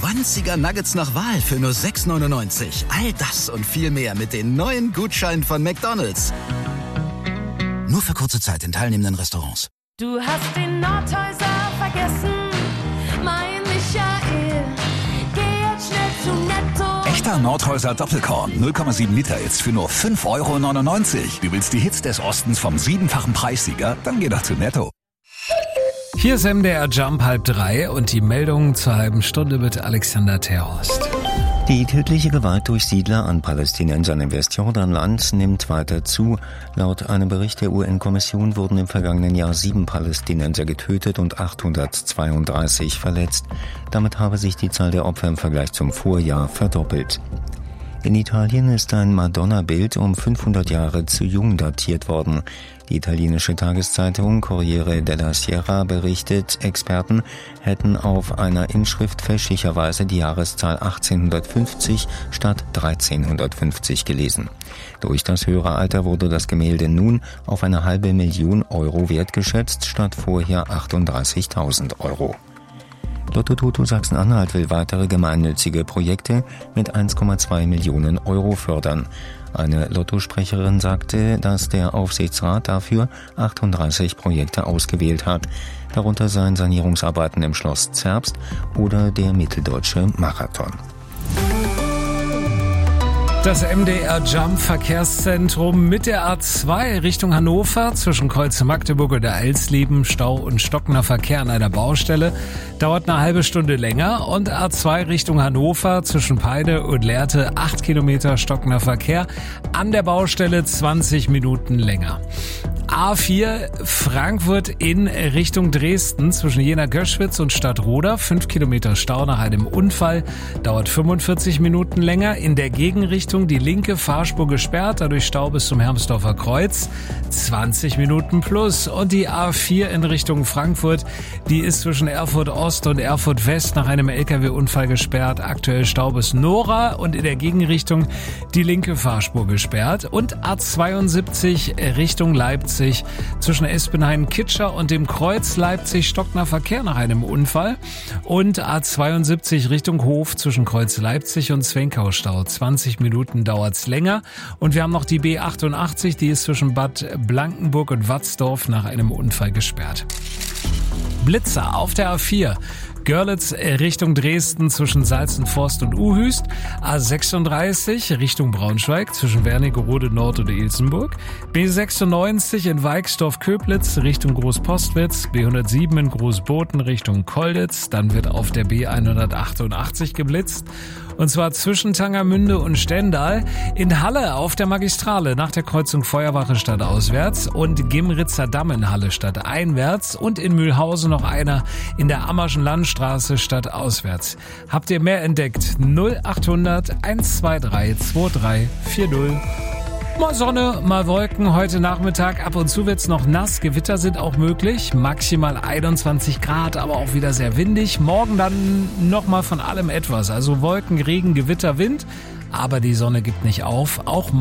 20er Nuggets nach Wahl für nur 6,99. All das und viel mehr mit den neuen Gutscheinen von McDonald's. Nur für kurze Zeit in teilnehmenden Restaurants. Du hast den Nordhäuser vergessen, mein Michael. Geh jetzt schnell zu Netto. Echter Nordhäuser Doppelkorn, 0,7 Liter jetzt für nur 5,99 €. Du willst die Hits des Ostens vom 7-fachen Preissieger? Dann geh doch zu Netto. Hier ist MDR Jump 2:30 und die Meldung zur halben Stunde mit Alexander Terhorst. Die tödliche Gewalt durch Siedler an Palästinensern im Westjordanland nimmt weiter zu. Laut einem Bericht der UN-Kommission wurden im vergangenen Jahr 7 Palästinenser getötet und 832 verletzt. Damit habe sich die Zahl der Opfer im Vergleich zum Vorjahr verdoppelt. In Italien ist ein Madonna-Bild um 500 Jahre zu jung datiert worden. Die italienische Tageszeitung Corriere della Sera berichtet, Experten hätten auf einer Inschrift fälschlicherweise die Jahreszahl 1850 statt 1350 gelesen. Durch das höhere Alter wurde das Gemälde nun auf eine $500.000 wertgeschätzt, statt vorher 38.000 €. Lotto Toto Sachsen-Anhalt will weitere gemeinnützige Projekte mit 1,2 Millionen € fördern. Eine Lottosprecherin sagte, dass der Aufsichtsrat dafür 38 Projekte ausgewählt hat. Darunter seien Sanierungsarbeiten im Schloss Zerbst oder der Mitteldeutsche Marathon. Das MDR Jump Verkehrszentrum mit der A2 Richtung Hannover zwischen Kreuze-Magdeburg und der Alsleben, Stau und stockender Verkehr an einer Baustelle dauert eine halbe Stunde länger, und A2 Richtung Hannover zwischen Peine und Lehrte 8 Kilometer stockender Verkehr an der Baustelle 20 Minuten länger. A4 Frankfurt in Richtung Dresden zwischen Jena-Göschwitz und Stadtroda, 5 Kilometer Stau nach einem Unfall, dauert 45 Minuten länger. In der Gegenrichtung die linke Fahrspur gesperrt, dadurch Stau bis zum Hermsdorfer Kreuz, 20 Minuten plus. Und die A4 in Richtung Frankfurt, die ist zwischen Erfurt Ost und Erfurt West nach einem LKW-Unfall gesperrt, aktuell Stau bis Nora, und in der Gegenrichtung die linke Fahrspur gesperrt. Und A72 Richtung Leipzig zwischen Espenhain-Kitscher und dem Kreuz Leipzig stockender Verkehr nach einem Unfall, und A72 Richtung Hof zwischen Kreuz Leipzig und Zwenkau Stau. 20 Minuten dauert's länger, und wir haben noch die B88, die ist zwischen Bad Blankenburg und Watzdorf nach einem Unfall gesperrt. Blitzer auf der A4. Görlitz Richtung Dresden zwischen Salzenforst und Uhüst, A36 Richtung Braunschweig zwischen Wernigerode Nord und Ilsenburg, B96 in Weixdorf-Köblitz Richtung Großpostwitz, B107 in Großboten Richtung Kolditz, dann wird auf der B188 geblitzt, und zwar zwischen Tangermünde und Stendal, in Halle auf der Magistrale nach der Kreuzung Feuerwache stadtauswärts und Gimritzer Damm in Halle stadteinwärts, und in Mühlhausen noch einer in der Ammerschen Landstraße stadtauswärts. Habt ihr mehr entdeckt? 0800 123 2340. Mal Sonne, mal Wolken, heute Nachmittag ab und zu wird's noch nass, Gewitter sind auch möglich, maximal 21 Grad, aber auch wieder sehr windig. Morgen dann nochmal von allem etwas, also Wolken, Regen, Gewitter, Wind, aber die Sonne gibt nicht auf, auch